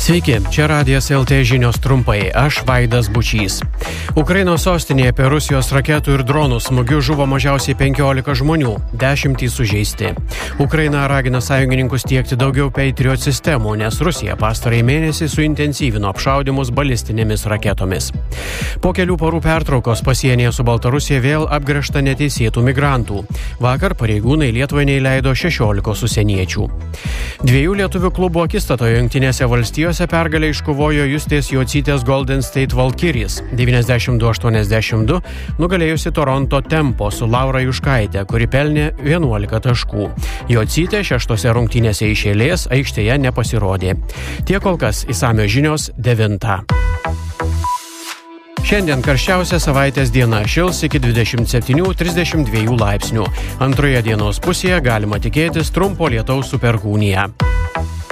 Sveiki, čia Radijas LT žinios trumpai, aš Vaidas Bučys. Ukrainos sostinėje per Rusijos raketų ir dronų smūgių žuvo mažiausiai 15 žmonių, 10 sužeisti. Ukraina ragina sąjungininkus tiekti daugiau Patriot sistemų, nes Rusija pastarąjį mėnesį suintensyvino apšaudymus balistinėmis raketomis. Po kelių parų pertraukos pasienyje su Baltarusija vėl apgręžta neteisėtų migrantų. Vakar pareigūnai Lietuvai neįleido 16 užsieniečių. Dviejų lietuvių klubų akistatoje Jungtinėse valstijose pergalę iškovojo Justės Jocytės Golden State Valkyries 92-82, nugalėjusi Toronto Tempo su Laura Juškaitė, kuri pelnė 11 taškų. Jocytė 6 rungtynėse iš eilės aikštėje nepasirodė. Tiek kol kas, išsamios žinios 9. Šiandien karščiausia savaitės diena, šils iki 27-32 laipsnių. Antroje dienos pusėje galima tikėtis trumpo lietaus su perkūnija.